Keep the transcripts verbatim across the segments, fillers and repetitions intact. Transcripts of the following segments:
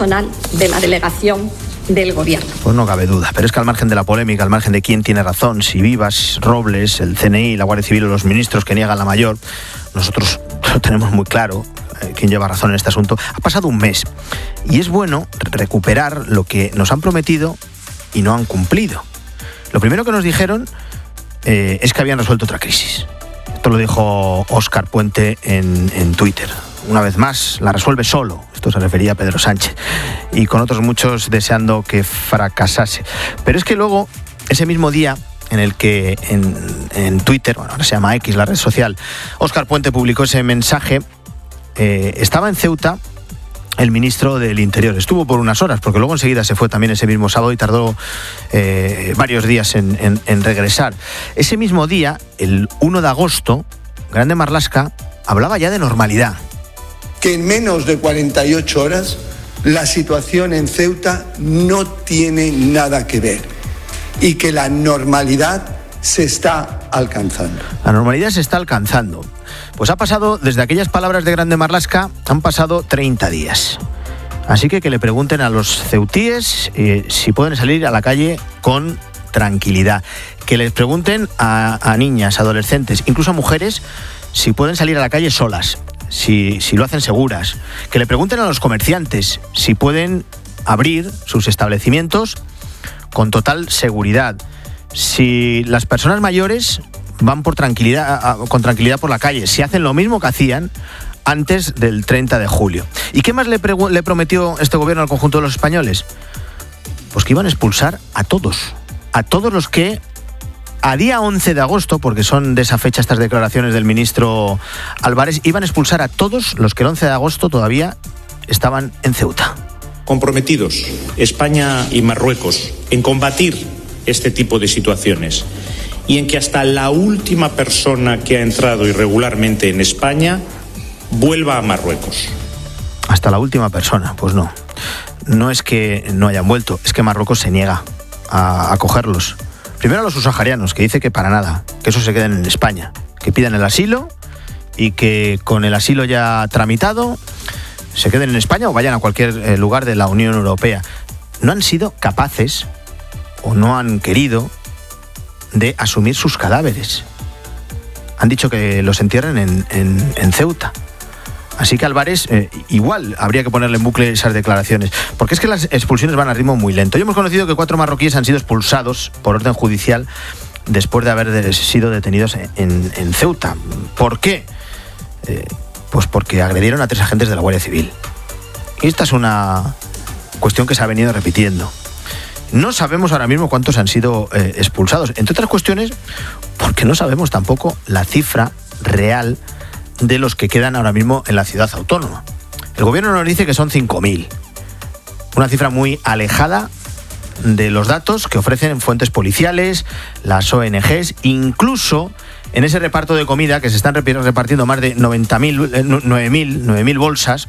personal de la delegación del gobierno. Pues no cabe duda, pero es que al margen de la polémica, al margen de quién tiene razón, si Vivas, Robles, el C N I, la Guardia Civil o los ministros que niegan la mayor, nosotros lo tenemos muy claro, eh, quién lleva razón en este asunto. Ha pasado un mes y es bueno recuperar lo que nos han prometido y no han cumplido. Lo primero que nos dijeron eh, es que habían resuelto otra crisis. Esto lo dijo Óscar Puente en, en Twitter. Una vez más, la resuelve solo. Esto se refería a Pedro Sánchez. Y con otros muchos deseando que fracasase. Pero es que luego, ese mismo día en el que en, en Twitter, bueno, ahora se llama X, la red social, Óscar Puente publicó ese mensaje, eh, estaba en Ceuta el ministro del Interior. Estuvo por unas horas, porque luego enseguida se fue también ese mismo sábado y tardó eh, varios días en, en, en regresar. Ese mismo día, el uno de agosto, Grande Marlaska hablaba ya de normalidad. Que en menos de cuarenta y ocho horas la situación en Ceuta no tiene nada que ver y que la normalidad se está alcanzando. La normalidad se está alcanzando. Pues ha pasado, desde aquellas palabras de Grande Marlaska, han pasado treinta días. Así que que le pregunten a los ceutíes eh, si pueden salir a la calle con tranquilidad. Que les pregunten a, a niñas, adolescentes, incluso a mujeres, si pueden salir a la calle solas. Si, si lo hacen seguras. Que le pregunten a los comerciantes si pueden abrir sus establecimientos con total seguridad. Si las personas mayores van por tranquilidad, a, con tranquilidad por la calle, si hacen lo mismo que hacían antes del treinta de julio. ¿Y qué más le, pregu- le prometió este gobierno al conjunto de los españoles? Pues que iban a expulsar a todos. A todos los que a día once de agosto, porque son de esa fecha estas declaraciones del ministro Álvarez, iban a expulsar a todos los que el once de agosto todavía estaban en Ceuta. Comprometidos, España y Marruecos, en combatir este tipo de situaciones y en que hasta la última persona que ha entrado irregularmente en España vuelva a Marruecos. Hasta la última persona, pues no. No es que no hayan vuelto, es que Marruecos se niega a acogerlos. Primero a los subsaharianos, que dice que para nada, que esos se queden en España, que pidan el asilo y que con el asilo ya tramitado se queden en España o vayan a cualquier lugar de la Unión Europea. No han sido capaces o no han querido de asumir sus cadáveres. Han dicho que los entierren en, en, en Ceuta. Así que Álvarez, eh, igual habría que ponerle en bucle esas declaraciones, porque es que las expulsiones van a ritmo muy lento. Hoy hemos conocido que cuatro marroquíes han sido expulsados por orden judicial después de haber de, sido detenidos en, en Ceuta. ¿Por qué? Eh, pues porque agredieron a tres agentes de la Guardia Civil. Y esta es una cuestión que se ha venido repitiendo. No sabemos ahora mismo cuántos han sido eh, expulsados, entre otras cuestiones porque no sabemos tampoco la cifra real de los que quedan ahora mismo en la ciudad autónoma. El gobierno nos dice que son cinco mil, una cifra muy alejada de los datos que ofrecen fuentes policiales, las O N Ges, incluso en ese reparto de comida que se están repartiendo más de noventa mil, nueve mil bolsas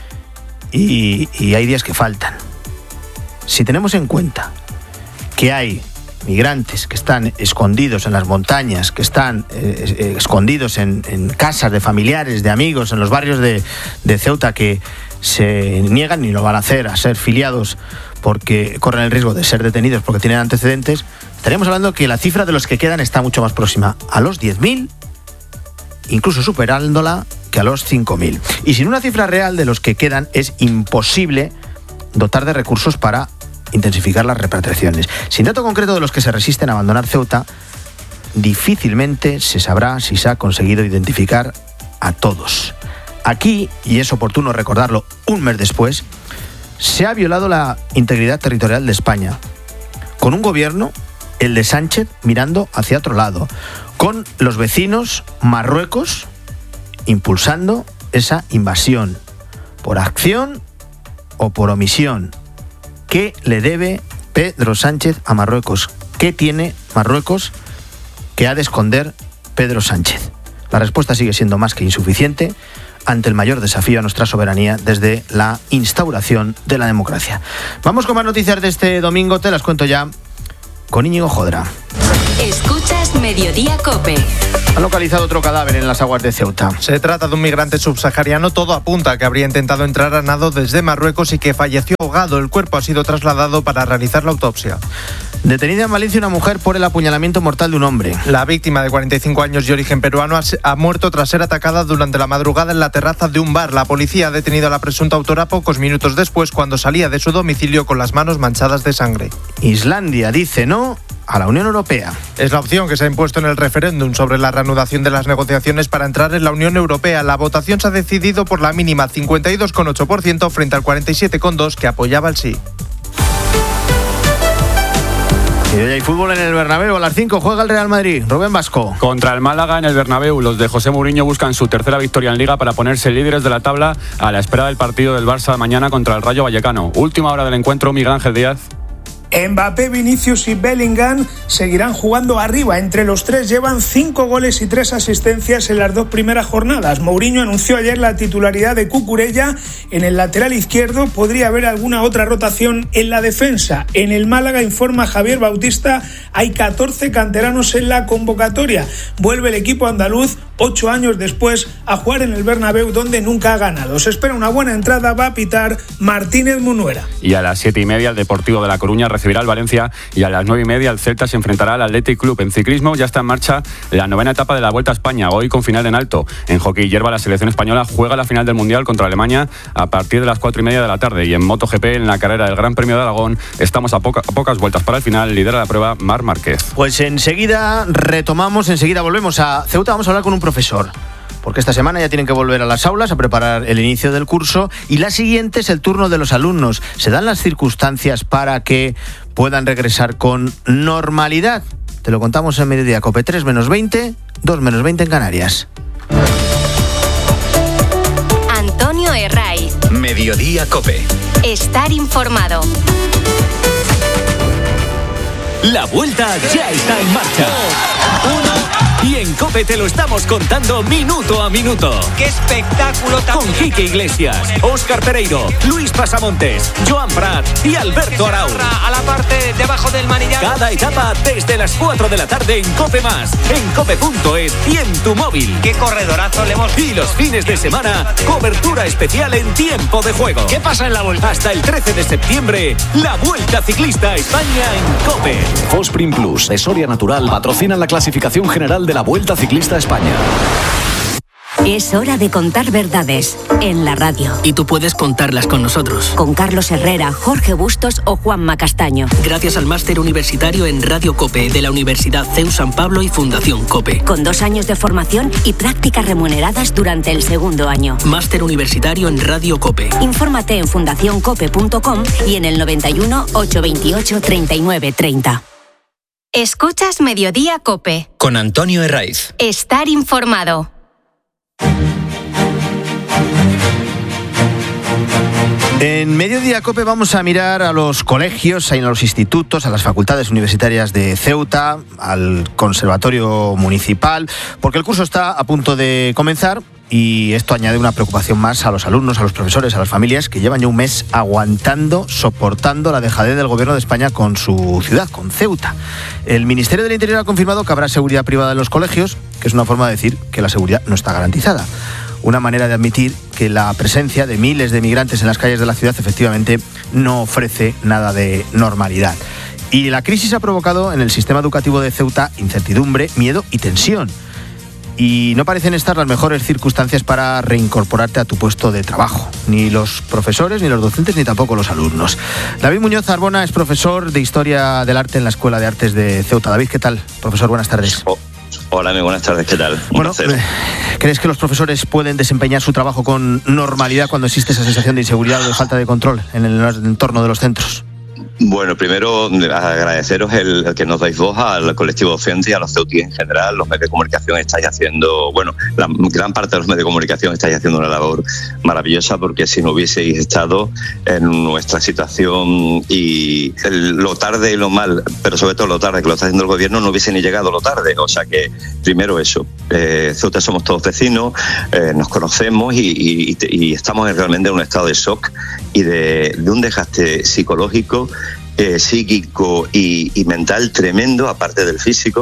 y, y hay días que faltan. Si tenemos en cuenta que hay migrantes que están escondidos en las montañas, que están eh, eh, escondidos en, en casas de familiares, de amigos, en los barrios de, de Ceuta, que se niegan ni lo van a hacer a ser filiados porque corren el riesgo de ser detenidos porque tienen antecedentes, estaríamos hablando que la cifra de los que quedan está mucho más próxima a los diez mil, incluso superándola que a los cinco mil. Y sin una cifra real de los que quedan es imposible dotar de recursos para intensificar las repatriaciones. Sin dato concreto de los que se resisten a abandonar Ceuta, difícilmente se sabrá si se ha conseguido identificar a todos. Aquí, y es oportuno recordarlo un mes después, se ha violado la integridad territorial de España, con un gobierno, el de Sánchez, mirando hacia otro lado, con los vecinos Marruecos impulsando esa invasión, por acción o por omisión. ¿Qué le debe Pedro Sánchez a Marruecos? ¿Qué tiene Marruecos que ha de esconder Pedro Sánchez? La respuesta sigue siendo más que insuficiente ante el mayor desafío a nuestra soberanía desde la instauración de la democracia. Vamos con más noticias de este domingo, te las cuento ya con Íñigo Jodra. Escuchas Mediodía COPE. Han localizado otro cadáver en las aguas de Ceuta. Se trata de un migrante subsahariano. Todo apunta a que habría intentado entrar a nado desde Marruecos y que falleció ahogado. El cuerpo ha sido trasladado para realizar la autopsia. Detenida en Valencia una mujer por el apuñalamiento mortal de un hombre. La víctima, de cuarenta y cinco años y origen peruano, ha, ha muerto tras ser atacada durante la madrugada en la terraza de un bar. La policía ha detenido a la presunta autora pocos minutos después, cuando salía de su domicilio con las manos manchadas de sangre. Islandia dice no a la Unión Europea. Es la opción que se ha impuesto en el referéndum sobre la reanudación de las negociaciones para entrar en la Unión Europea. La votación se ha decidido por la mínima cincuenta y dos coma ocho por ciento frente al cuarenta y siete coma dos por ciento que apoyaba el sí. Y hoy hay fútbol en el Bernabéu. A las cinco juega el Real Madrid. Rubén Vasco. Contra el Málaga en el Bernabéu. Los de José Mourinho buscan su tercera victoria en Liga para ponerse líderes de la tabla a la espera del partido del Barça mañana contra el Rayo Vallecano. Última hora del encuentro, Miguel Ángel Díaz. Mbappé, Vinicius y Bellingham seguirán jugando arriba. Entre los tres llevan cinco goles y tres asistencias en las dos primeras jornadas. Mourinho anunció ayer la titularidad de Cucurella en el lateral izquierdo. Podría haber alguna otra rotación en la defensa. En el Málaga, informa Javier Bautista, hay catorce canteranos en la convocatoria. Vuelve el equipo andaluz ocho años después a jugar en el Bernabéu, donde nunca ha ganado. Se espera una buena entrada. Va a pitar Martínez Munuera. Y a las siete y media el Deportivo de La Coruña recibirá al Valencia, y a las nueve y media el Celta se enfrentará al Athletic Club. En ciclismo ya está en marcha la novena etapa de la Vuelta a España, hoy con final en alto. En hockey hierba, la selección española juega la final del Mundial contra Alemania a partir de las cuatro y media de la tarde. Y en MotoGP, en la carrera del Gran Premio de Aragón, estamos a, poca, a pocas vueltas para el final. Lidera la prueba Marc Márquez. Pues enseguida retomamos, enseguida volvemos a Ceuta. Vamos a hablar con un profesor, porque esta semana ya tienen que volver a las aulas a preparar el inicio del curso, y la siguiente es el turno de los alumnos. ¿Se dan las circunstancias para que puedan regresar con normalidad? Te lo contamos en Mediodía Cope. Tres menos veinte, dos menos veinte en Canarias. Antonio Herraiz. Mediodía Cope. Estar informado. La vuelta ya está en marcha. Uno. Y en COPE te lo estamos contando minuto a minuto. ¡Qué espectáculo tan... Con Quique Iglesias, Óscar Pereiro, Luis Pasamontes, Joan Prat y Alberto Arau. A la parte de abajo del manillar. Cada etapa desde las cuatro de la tarde en COPE Más, en cope punto es y en tu móvil. ¡Qué corredorazo le hemos... Y los fines de semana, cobertura especial en tiempo de juego. ¿Qué pasa en la vuelta? Hasta el trece de septiembre, la Vuelta Ciclista a España en COPE. Fosprin Plus de Soria Natural patrocina la clasificación general de la Vuelta Ciclista a España. Es hora de contar verdades en la radio. Y tú puedes contarlas con nosotros. Con Carlos Herrera, Jorge Bustos o Juanma Castaño. Gracias al máster universitario en Radio COPE de la Universidad C E U San Pablo y Fundación COPE. Con dos años de formación y prácticas remuneradas durante el segundo año. Máster universitario en Radio COPE. Infórmate en fundación cope punto com y en el noventa y uno, ochocientos veintiocho, treinta y nueve treinta. Escuchas Mediodía Cope. Con Antonio Herraiz. Estar informado. En Mediodía Cope vamos a mirar a los colegios, a los institutos, a las facultades universitarias de Ceuta, al Conservatorio Municipal, porque el curso está a punto de comenzar. Y esto añade una preocupación más a los alumnos, a los profesores, a las familias que llevan ya un mes aguantando, soportando la dejadez del Gobierno de España con su ciudad, con Ceuta. El Ministerio del Interior ha confirmado que habrá seguridad privada en los colegios, que es una forma de decir que la seguridad no está garantizada. Una manera de admitir que la presencia de miles de migrantes en las calles de la ciudad efectivamente no ofrece nada de normalidad. Y la crisis ha provocado en el sistema educativo de Ceuta incertidumbre, miedo y tensión. Y no parecen estar las mejores circunstancias para reincorporarte a tu puesto de trabajo. Ni los profesores, ni los docentes, ni tampoco los alumnos. David Muñoz Arbona es profesor de Historia del Arte en la Escuela de Artes de Ceuta. David, ¿qué tal? Profesor, buenas tardes. Oh, hola, muy buenas tardes, ¿qué tal? Un bueno, placer. ¿Crees que los profesores pueden desempeñar su trabajo con normalidad cuando existe esa sensación de inseguridad o de falta de control en el entorno de los centros? Bueno, primero agradeceros el, el que nos dais voz al colectivo docente y a los ceutíes en general. Los medios de comunicación estáis haciendo, bueno, la gran parte de los medios de comunicación estáis haciendo una labor maravillosa, porque si no hubieseis estado en nuestra situación y el, lo tarde y lo mal, pero sobre todo lo tarde que lo está haciendo el gobierno, no hubiese ni llegado lo tarde. O sea que, primero eso, eh, Ceuta somos todos vecinos, eh, nos conocemos y, y, y estamos realmente en un estado de shock y de, de un desgaste psicológico, Eh, psíquico y, y mental tremendo, aparte del físico,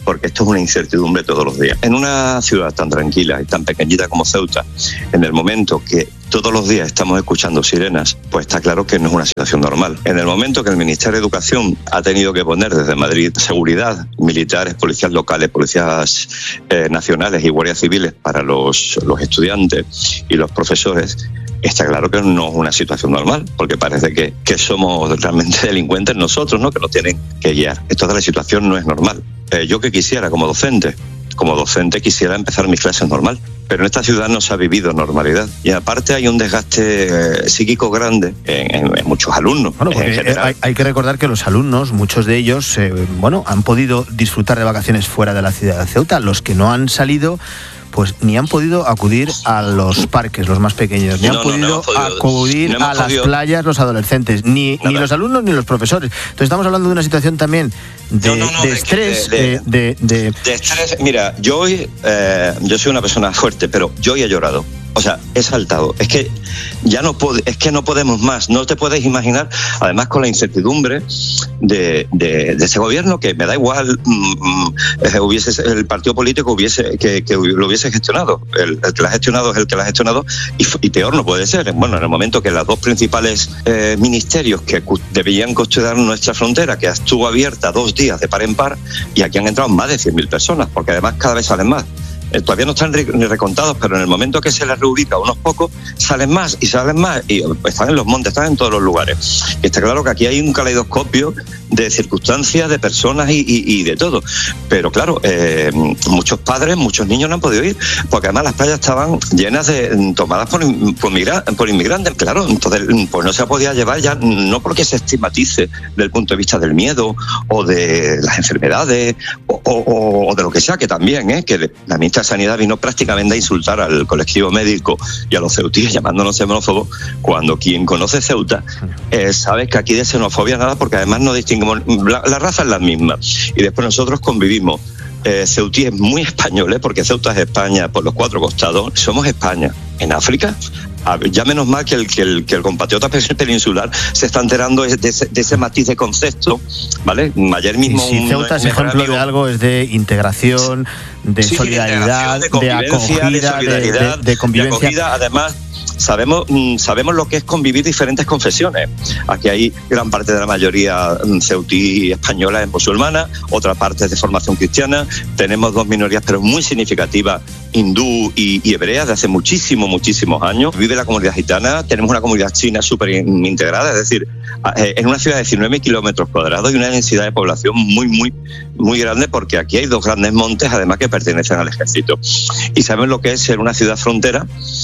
porque esto es una incertidumbre todos los días. En una ciudad tan tranquila y tan pequeñita como Ceuta, en el momento que todos los días estamos escuchando sirenas, pues está claro que no es una situación normal. En el momento que el Ministerio de Educación ha tenido que poner desde Madrid seguridad, militares, policías locales, policías eh, nacionales y guardias civiles para los, los estudiantes y los profesores, está claro que no es una situación normal, porque parece que, que somos realmente delincuentes nosotros, ¿no?, que nos tienen que guiar. Entonces la situación no es normal. Eh, yo que quisiera como docente, como docente quisiera empezar mis clases normal, pero en esta ciudad no se ha vivido normalidad. Y aparte hay un desgaste eh, psíquico grande en, en, en muchos alumnos. Bueno, porque en general. Hay, hay que recordar que los alumnos, muchos de ellos, eh, bueno, han podido disfrutar de vacaciones fuera de la ciudad de Ceuta. Los que no han salido, pues ni han podido acudir a los parques, los más pequeños, ni no, han podido, no, no podido acudir no a las podido. playas los adolescentes, ni, ni los alumnos ni los profesores. Entonces estamos hablando de una situación también de, no, no, no, de de estrés, que- de- de, de, de- De estrés, mira, yo hoy, eh, yo soy una persona fuerte, pero yo hoy he llorado. O sea, he saltado. Es que ya no puede, es que no podemos más. No te puedes imaginar, además con la incertidumbre de, de, de ese gobierno, que me da igual mm, eh, hubiese el partido político hubiese que, que lo hubiese gestionado. El, el que lo ha gestionado es el que lo ha gestionado y, y peor no puede ser. Bueno, en el momento que los dos principales eh, ministerios que cu- debían custodiar nuestra frontera, que estuvo abierta dos días de par en par, y aquí han entrado más de cien mil personas, porque además cada vez salen más. Eh, todavía no están re- ni recontados, pero en el momento que se les reubica unos pocos, salen más y salen más, y están en los montes, están en todos los lugares. Y está claro que aquí hay un caleidoscopio de circunstancias, de personas y, y, y de todo. Pero claro, eh, muchos padres, muchos niños no han podido ir, porque además las playas estaban llenas de, tomadas por, in- por, migra- por inmigrantes. Claro, entonces pues no se podía llevar ya, no porque se estigmatice desde el punto de vista del miedo o de las enfermedades o, o, o de lo que sea, que también, ¿eh? que la ministra de Sanidad vino prácticamente a insultar al colectivo médico y a los ceutíes llamándonos xenófobos, cuando quien conoce Ceuta eh, sabe que aquí de xenofobia nada, porque además no distinguimos, la, la raza es la misma, y después nosotros convivimos eh, ceutíes muy españoles, porque Ceuta es España por los cuatro costados, somos España. En África, a ver, ya menos mal que el, que el, que el compatriota peninsular se está enterando de ese, de ese matiz de concepto, ¿vale? Ayer mismo... si un- Ceuta es un ejemplo amigo- de algo, es de integración, de Sí, solidaridad, de, de, convivencia, acogida, de solidaridad, de, de convivencia. de acogida. Además, sabemos mm, sabemos lo que es convivir diferentes confesiones. Aquí hay gran parte de la mayoría mm, ceutí española es musulmana, otra parte es de formación cristiana. Tenemos dos minorías, pero muy significativas, hindú y, y hebrea, de hace muchísimos, muchísimos años. Vive la comunidad gitana, tenemos una comunidad china súper integrada, es decir, eh, en una ciudad de diecinueve kilómetros cuadrados y una densidad de población muy, muy, muy grande, porque aquí hay dos grandes montes, además, que pertenecen al ejército. Y saben lo que es ser una ciudad frontera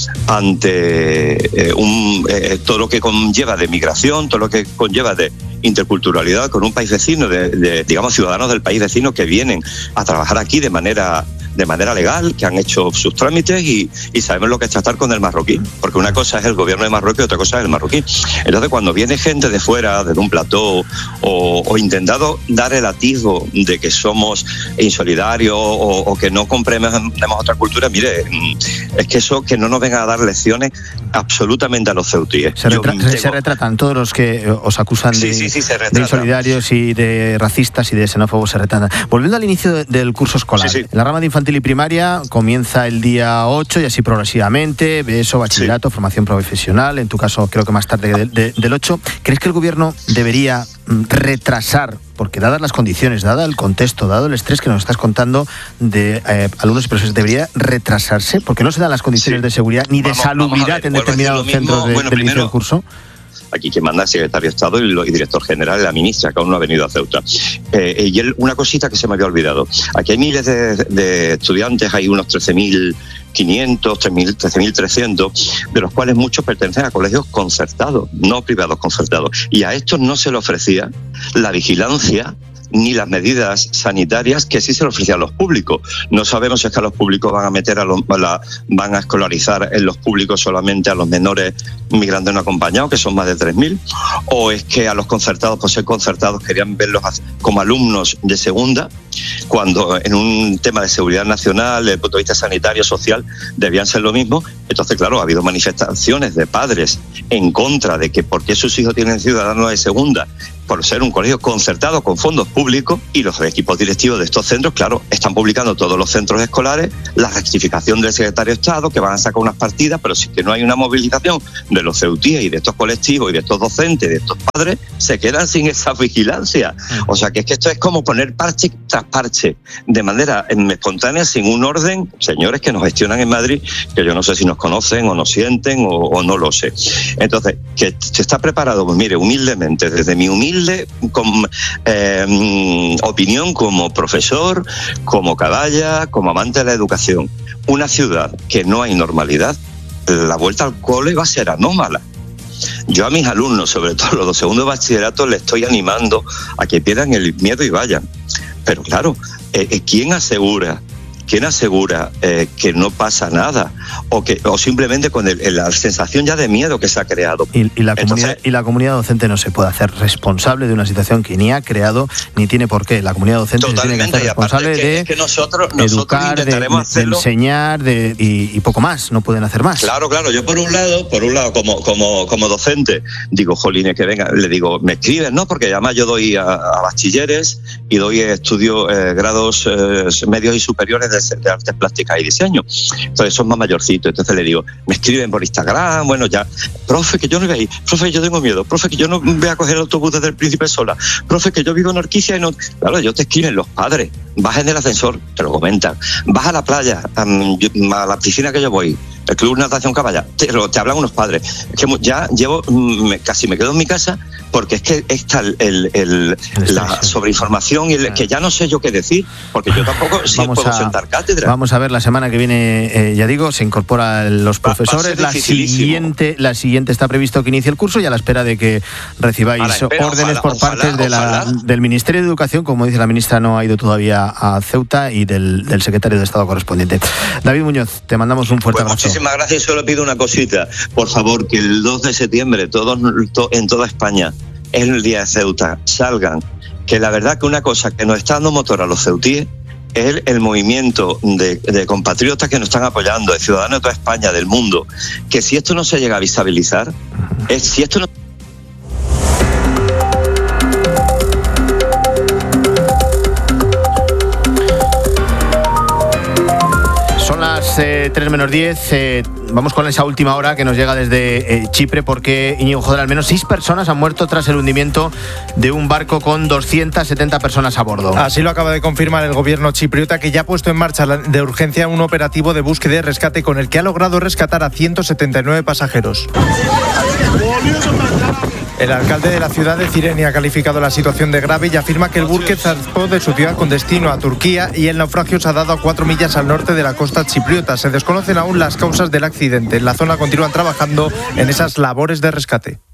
ante eh, un, eh, todo lo que conlleva de migración, todo lo que conlleva de interculturalidad con un país vecino, de, de digamos, ciudadanos del país vecino que vienen a trabajar aquí de manera de manera legal, que han hecho sus trámites y, y sabemos lo que es tratar con el marroquí, porque una cosa es el gobierno de Marruecos y otra cosa es el marroquí. Entonces, cuando viene gente de fuera, de un plató, o, o intentado dar el atisbo de que somos insolidarios o, o que no comprendemos otra cultura, mire, es que eso, que no nos vengan a dar lecciones absolutamente a los ceutíes. Se, Yo retra- tengo- se retratan todos los que eh, os acusan Sí, de, sí, sí, se de retratan. insolidarios y de racistas y de xenófobos, se retratan. Volviendo al inicio de- del curso escolar, Sí, sí. en la rama de infantil y primaria comienza el día ocho y así progresivamente, eso, bachillerato, formación profesional, en tu caso creo que más tarde de- de- del ocho. ¿Crees que el gobierno debería mm, retrasar, porque dadas las condiciones, dado el contexto, dado el estrés que nos estás contando de eh, alumnos y profesores, debería retrasarse? Porque no se dan las condiciones Sí. de seguridad ni de Vamos- vamos a salubridad ver, en vuelvo a decir determinados lo mismo. centros de, Bueno, del inicio primero- del curso. Aquí quien manda es el secretario de Estado y, lo, y director general, la ministra, que aún no ha venido a Ceuta. Eh, y él, una cosita que se me había olvidado. Aquí hay miles de, de estudiantes, hay unos trece mil quinientos, trece mil trescientos, de los cuales muchos pertenecen a colegios concertados, no privados, concertados. Y a estos no se le ofrecía la vigilancia ni las medidas sanitarias que sí se le ofrecían a los públicos. No sabemos si es que a los públicos van a meter a los, a la, van a escolarizar en los públicos solamente a los menores migrantes no acompañados, que son más de tres mil, o es que a los concertados, por ser concertados, querían verlos como alumnos de segunda, cuando en un tema de seguridad nacional, desde el punto de vista sanitario, social, debían ser lo mismo. Entonces, claro, ha habido manifestaciones de padres en contra de que por qué sus hijos tienen ciudadanos de segunda por ser un colegio concertado con fondos públicos, y los equipos directivos de estos centros, claro, están publicando todos los centros escolares la rectificación del secretario de Estado, que van a sacar unas partidas, pero si que no hay una movilización de los ceutíes y de estos colectivos y de estos docentes y de estos padres, se quedan sin esa vigilancia. O sea, que es que esto es como poner parche tras parche, de manera espontánea, sin un orden, señores que nos gestionan en Madrid, que yo no sé si nos conocen o nos sienten o, o no lo sé. Entonces, que se está preparado, pues mire, humildemente, desde mi humilde con, eh, opinión como profesor, como caballa, como amante de la educación, una ciudad que no hay normalidad, la vuelta al cole va a ser anómala. Yo a mis alumnos, sobre todo los de segundo de bachillerato, les estoy animando a que pierdan el miedo y vayan. Pero claro, eh, ¿quién asegura? ¿Quién asegura eh, que no pasa nada? O que o simplemente con el, el, la sensación ya de miedo que se ha creado. Y, y, la comunidad, Entonces, y la comunidad docente no se puede hacer responsable de una situación que ni ha creado ni tiene por qué. La comunidad docente se tiene que hacer responsable que, de es que nosotros, educar, nosotros de, de enseñar de, y, y poco más. No pueden hacer más. Claro, claro. Yo por un lado, por un lado como, como, como docente, digo, jolines, que venga, le digo, me escriben, ¿no? Porque además yo doy a, a bachilleres y doy estudios, eh, grados eh, medios y superiores de De, de artes plásticas y diseño. Entonces son más mayorcitos. Entonces le digo, me escriben por Instagram, bueno, ya, profe, que yo no voy a ir, profe, yo tengo miedo, profe, que yo no voy a coger el autobús desde el Príncipe sola, profe, que yo vivo en Orquicia y no. Claro, ellos te escriben los padres, vas en el ascensor, te lo comentan, vas a la playa, a, a la piscina que yo voy, el Club Natación Caballa, te, te hablan unos padres. Es que ya llevo, me, casi me quedo en mi casa, porque es que está el, el, el, la sobreinformación y el, que ya no sé yo qué decir, porque yo tampoco sí puedo a, sentar cátedra. Vamos a ver la semana que viene, eh, ya digo, se incorporan los profesores. La siguiente, la siguiente está previsto que inicie el curso y a la espera de que recibáis espera, órdenes ojalá, por ojalá, parte de la, del Ministerio de Educación, como dice la ministra, no ha ido todavía a Ceuta, y del, del secretario de Estado correspondiente. David Muñoz, te mandamos un fuerte pues abrazo. Muchísimas gracias. Solo pido una cosita, por favor, que el dos de septiembre todos to, en toda España es el día de Ceuta, salgan, que la verdad que una cosa que nos está dando motor a los ceutíes es el, el movimiento de, de compatriotas que nos están apoyando, de ciudadanos de toda España, del mundo, que si esto no se llega a visibilizar, es si esto no... Eh, tres menos diez, eh, vamos con esa última hora que nos llega desde eh, Chipre, porque Íñigo Joder, al menos seis personas han muerto tras el hundimiento de un barco con doscientas setenta personas a bordo. Así lo acaba de confirmar el gobierno chipriota, que ya ha puesto en marcha de urgencia un operativo de búsqueda y rescate con el que ha logrado rescatar a ciento setenta y nueve pasajeros. El alcalde de la ciudad de Cirene ha calificado la situación de grave y afirma que el buque zarpó de su ciudad con destino a Turquía y el naufragio se ha dado a cuatro millas al norte de la costa chipriota. Se desconocen aún las causas del accidente. En la zona continúan trabajando en esas labores de rescate.